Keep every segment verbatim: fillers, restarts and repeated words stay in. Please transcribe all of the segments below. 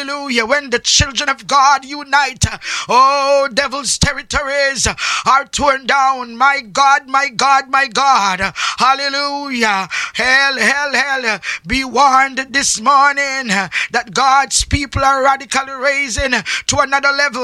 Hallelujah. When the children of God unite, oh, devil's territories are torn down. My God, my God, my God. Hallelujah. Hell, hell, hell. Be warned this morning that God's people are radically raising to another level.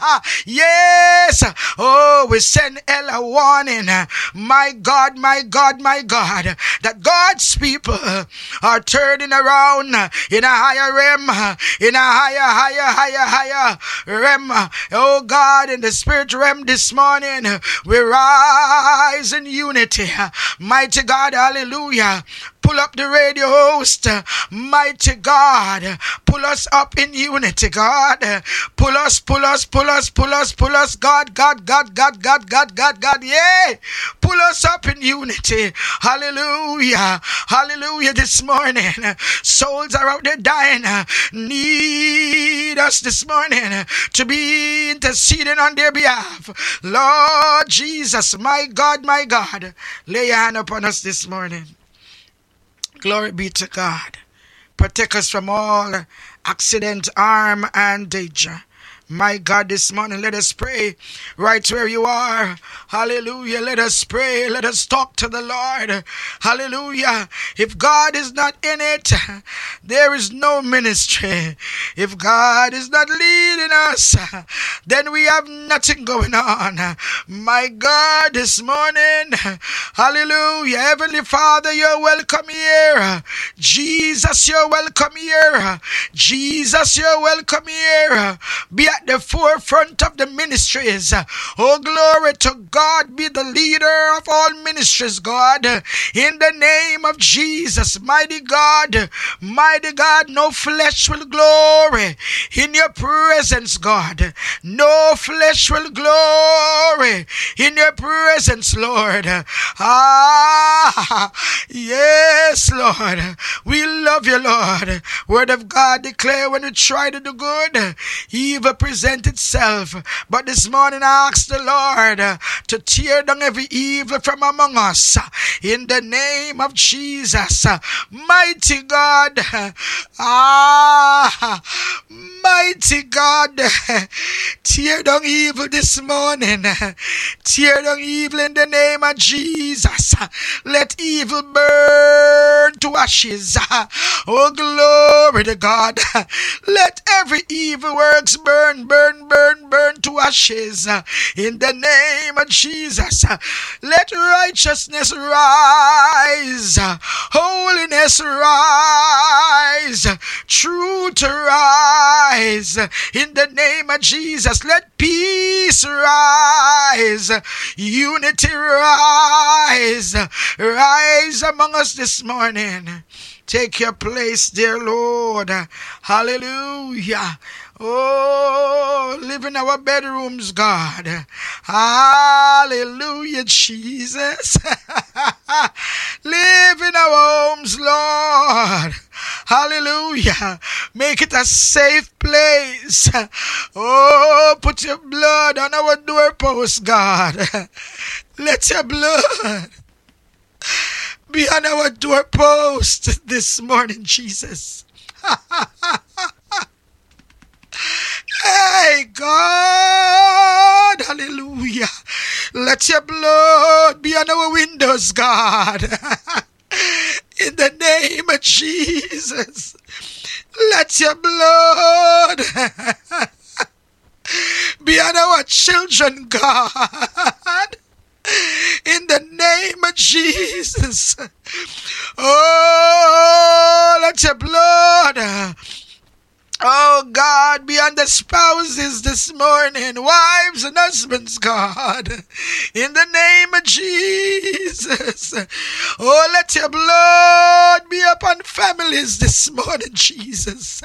Yes. Oh, we send hell a warning. My God, my God, my God. That God's people are turning around in a higher realm. In a higher, higher, higher, higher realm. Oh God, in the spirit realm this morning, we rise in unity. Mighty God, hallelujah. Pull up the radio host, mighty God. Pull us up in unity, God. Pull us, pull us, pull us, pull us, pull us, God, God, God, God, God, God, God, God, yeah. Pull us up in unity. Hallelujah. Hallelujah this morning. Souls are out there dying. Need us this morning to be interceding on their behalf. Lord Jesus, my God, my God, lay your hand upon us this morning. Glory be to God. Protect us from all accident, harm, and danger. My God, this morning, let us pray right where you are. Hallelujah. Let us pray. Let us talk to the Lord. Hallelujah. If God is not in it, there is no ministry. If God is not leading us, then we have nothing going on. My God, this morning, hallelujah. Heavenly Father, you're welcome here. Jesus, you're welcome here. Jesus, you're welcome here. Be at the forefront of the ministries. Oh, glory to God. Be the leader of all ministries, God. In the name of Jesus, mighty God, mighty God, no flesh will glory in your presence, God. No flesh will glory in your presence, Lord. Ah, yes, Lord. We love you, Lord. Word of God declare when we try to do good, evil present itself. But this morning I ask the Lord to tear down every evil from among us in the name of Jesus. Mighty God, ah, mighty God, tear down evil this morning. Tear down evil in the name of Jesus. Let evil burn to ashes. Oh, glory to God. Let every evil works burn, burn, burn, burn to ashes. In the name of Jesus. Let righteousness rise. Holiness rise. Truth rise. In the name of Jesus. Let peace rise. Unity rise. Rise among us this morning. Take your place, dear Lord. Hallelujah. Oh, live in our bedrooms, God. Hallelujah, Jesus. Live in our homes, Lord. Hallelujah. Make it a safe place. Oh, put your blood on our doorposts, God. Let your blood be on our doorpost this morning, Jesus. Hey, God. Hallelujah. Let your blood be on our windows, God. In the name of Jesus. Let your blood be on our children, God. In the name of Jesus. Oh, let your blood, oh God, be on the spouses this morning, wives and husbands, God. In the name of Jesus. Oh, let your blood be upon families this morning, Jesus.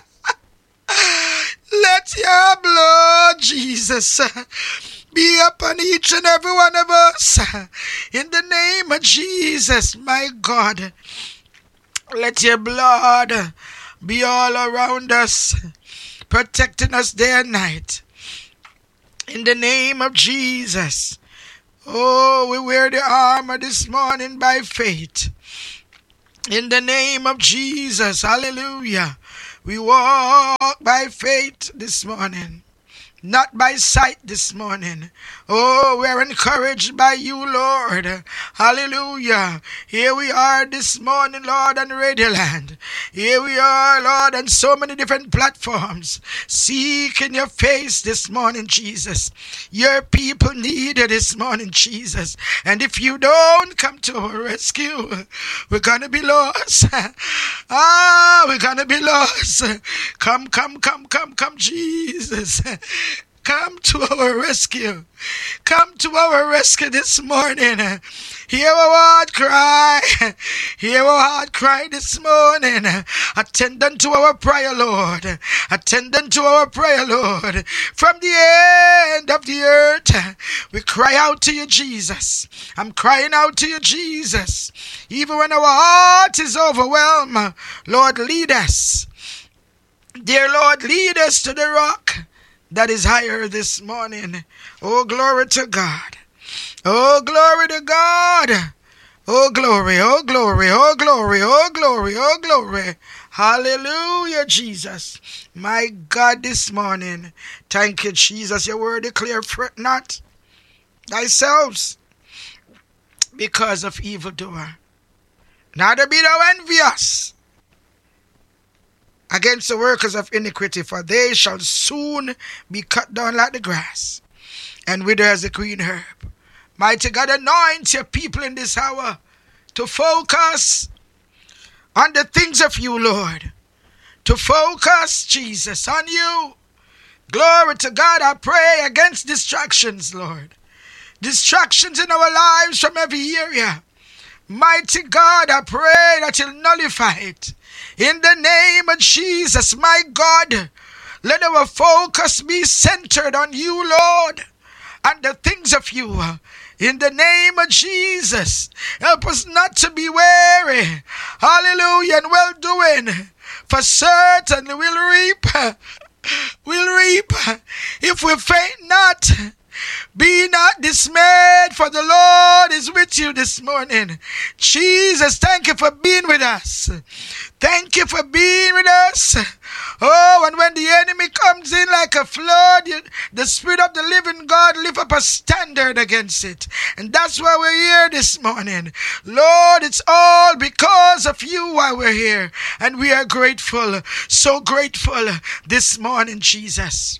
Let your blood, Jesus, be upon each and every one of us. In the name of Jesus, my God. Let your blood be all around us, protecting us day and night. In the name of Jesus. Oh, we wear the armor this morning by faith. In the name of Jesus. Hallelujah. We walk by faith this morning, not by sight this morning. Oh, we're encouraged by you, Lord. Hallelujah. Here we are this morning, Lord, on Radio Land. Here we are, Lord, on so many different platforms, seeking your face this morning, Jesus. Your people need you this morning, Jesus. And if you don't come to our rescue, we're gonna be lost. Ah, we're gonna be lost. Come, come, come, come, come, Jesus. Come to our rescue. Come to our rescue this morning. Hear our heart cry. Hear our heart cry this morning. Attend unto our prayer, Lord. Attend unto our prayer, Lord. From the end of the earth, we cry out to you, Jesus. I'm crying out to you, Jesus. Even when our heart is overwhelmed, Lord, lead us. Dear Lord, lead us to the rock that is higher this morning. Oh, glory to God. Oh, glory to God. Oh, glory, oh, glory, oh, glory, oh, glory, oh, glory. Hallelujah, Jesus. My God, this morning. Thank you, Jesus. Your word declare, fret not thyself because of evildoer. Neither be thou envious against the workers of iniquity, for they shall soon be cut down like the grass and wither as the green herb. Mighty God, anoint your people in this hour to focus on the things of you, Lord. To focus, Jesus, on you. Glory to God. I pray against distractions, Lord. Distractions in our lives from every area. Mighty God, I pray that you'll nullify it. In the name of Jesus, my God, let our focus be centered on you, Lord, and the things of you. In the name of Jesus, help us not to be weary. Hallelujah, and well doing. For certain we'll reap. We'll reap if we faint not. Be not dismayed, for the Lord is with you this morning. Jesus, thank you for being with us. Thank you for being with us. Oh, and when the enemy comes in like a flood, you, the Spirit of the living God lift up a standard against it. And that's why we're here this morning. Lord, it's all because of you why we're here. And we are grateful, so grateful this morning, Jesus.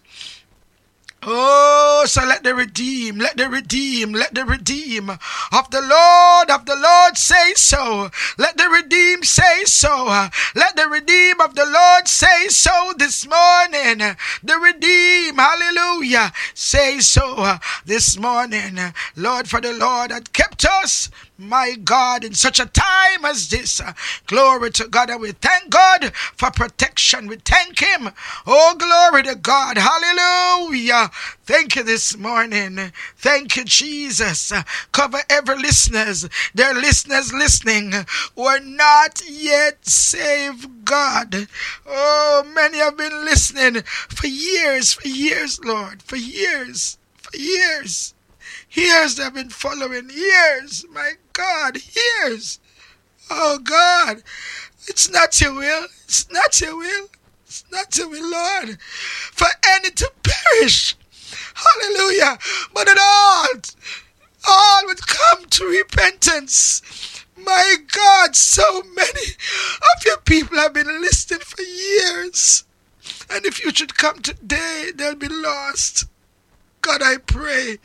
Oh, so let the redeem, let the redeem, let the redeem of the Lord, of the Lord say so. Let the redeem say so. Let the redeem of the Lord say so this morning. The redeem, hallelujah, say so this morning. Lord, for the Lord had kept us, my God, in such a time as this. Glory to God, and we thank God for protection. We thank Him. Oh, glory to God. Hallelujah. Thank you this morning. Thank you, Jesus. Cover every listeners. There are listeners listening who are not yet saved, God. Oh, many have been listening for years, for years, Lord, for years, for years. Years they've been following. Years, my God, years. Oh, God, it's not your will. It's not your will. It's not your will, Lord, for any to perish. Hallelujah. But at all, all would come to repentance. My God, so many of your people have been listening for years. And if you should come today, they'll be lost. God, I pray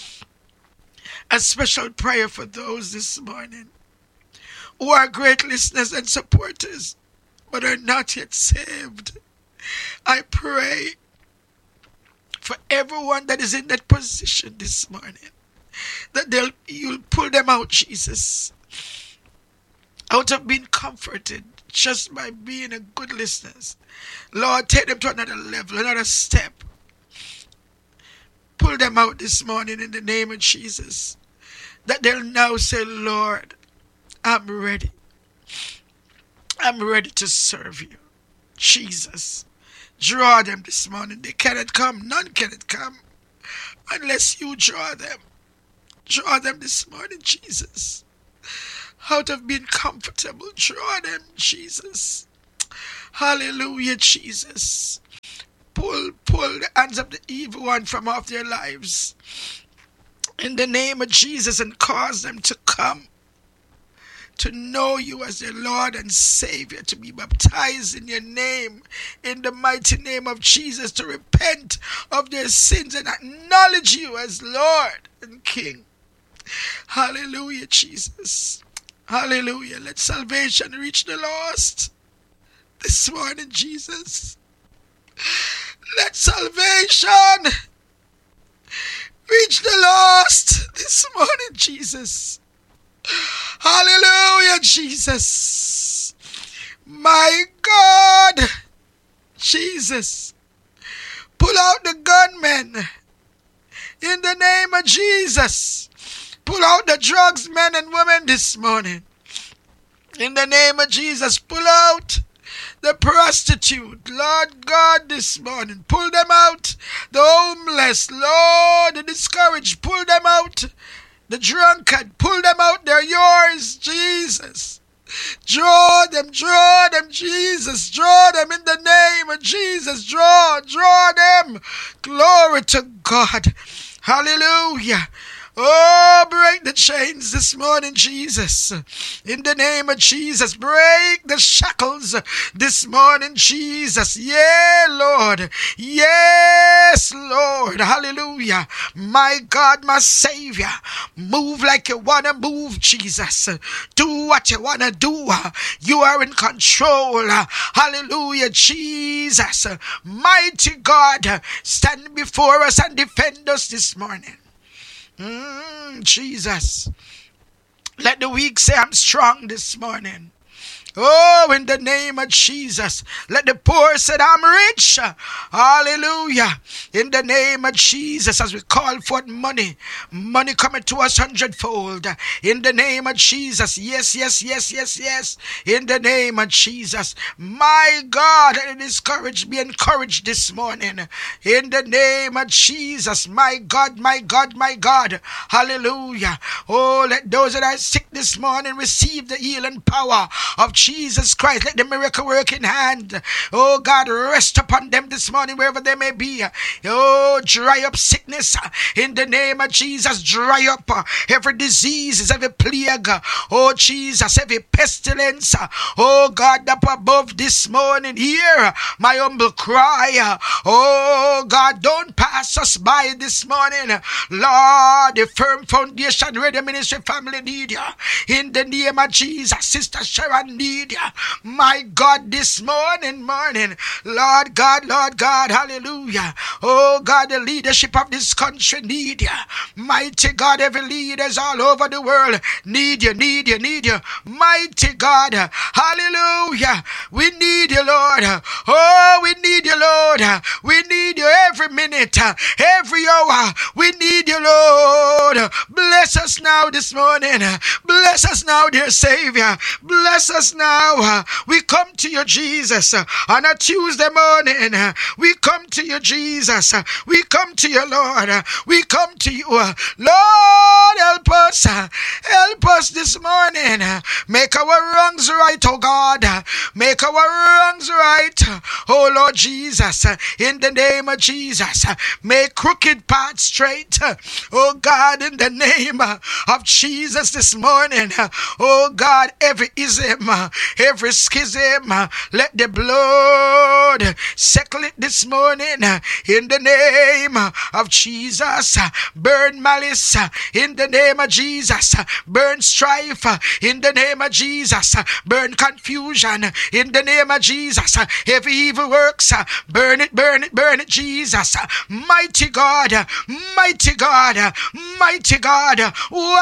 a special prayer for those this morning who are great listeners and supporters, but are not yet saved. I pray for everyone that is in that position this morning, that they'll you'll pull them out, Jesus, out of being comforted just by being a good listeners. Lord, take them to another level, another step. Pull them out this morning in the name of Jesus, that they'll now say, Lord, I'm ready. I'm ready to serve you. Jesus, draw them this morning. They cannot come. None cannot come unless you draw them. Draw them this morning, Jesus. Out of being comfortable, draw them, Jesus. Hallelujah, Jesus. Pull, pull the hands of the evil one from off their lives. In the name of Jesus, and cause them to come to know you as their Lord and Savior, to be baptized in your name, in the mighty name of Jesus, to repent of their sins and acknowledge you as Lord and King. Hallelujah, Jesus. Hallelujah. Let salvation reach the lost this morning, Jesus. Let salvation reach the lost this morning, Jesus. Hallelujah, Jesus. My God, Jesus. Pull out the gunmen in the name of Jesus. Pull out the drugs men and women this morning in the name of Jesus. Pull out the prostitute, Lord God, this morning. Pull them out. The homeless, Lord, the discouraged, pull them out. The drunkard, pull them out. They're yours, Jesus. Draw them, draw them, Jesus. Draw them in the name of Jesus. Draw, draw them. Glory to God. Hallelujah. Oh, break the chains this morning, Jesus. In the name of Jesus, break the shackles this morning, Jesus. Yeah, Lord. Yes, Lord. Hallelujah. My God, my Savior. Move like you want to move, Jesus. Do what you want to do. You are in control. Hallelujah, Jesus. Mighty God, stand before us and defend us this morning. Mm, Jesus. Let the weak say I'm strong this morning. Oh, in the name of Jesus. Let the poor say I'm rich. Hallelujah. In the name of Jesus, as we call forth money, money coming to us hundredfold. In the name of Jesus. Yes, yes, yes, yes, yes. In the name of Jesus. My God, let the discouraged be encouraged this morning. In the name of Jesus. My God, my God, my God. Hallelujah. Oh, let those that are sick this morning receive the healing power of Jesus Christ. Let the miracle working hand, oh God, rest upon them this morning wherever they may be. Oh, dry up sickness in the name of Jesus. Dry up every disease, every plague, oh Jesus, every pestilence, oh God, up above this morning. Hear my humble cry. Oh God, don't pass us by this morning. Lord, the firm foundation where the ministry family need you. In the name of Jesus, Sister Sharon need you. My God, this morning, morning, Lord God, Lord God, hallelujah. Oh God, the leadership of this country need you. Mighty God, every leaders all over the world need you, need you, need you. Mighty God, hallelujah. We need you, Lord. Oh, we need you, Lord. We need you every minute, every hour. We need you, Lord. Bless us now this morning. Bless us now, dear Savior. Bless us now. We come to you, Jesus, on a Tuesday morning. We come to you, Jesus. We come to you, Lord. We come to you. Lord, help us. Help us this morning. Make our wrongs right, oh God. Make our wrongs right, oh Lord Jesus. In the name of Jesus. Make crooked paths straight, oh God, in the name of Jesus this morning. Oh God, every ism, every schism, let the blood settle it this morning in the name of Jesus. Burn malice in the name of Jesus. Burn strife in the name of Jesus. Burn confusion in the name of Jesus. Every evil works, burn it, burn it, burn it, Jesus. Mighty God, mighty God, mighty God.